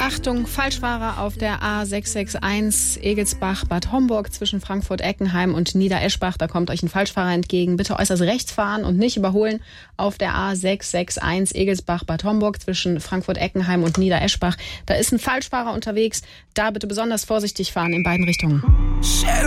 Achtung, Falschfahrer auf der A661 Egelsbach-Bad Homburg zwischen Frankfurt-Eckenheim und Niedereschbach. Da kommt euch ein Falschfahrer entgegen. Bitte äußerst rechts fahren und nicht überholen auf der A661 Egelsbach-Bad Homburg zwischen Frankfurt-Eckenheim und Niedereschbach. Da ist ein Falschfahrer unterwegs. Da bitte besonders vorsichtig fahren in beiden Richtungen.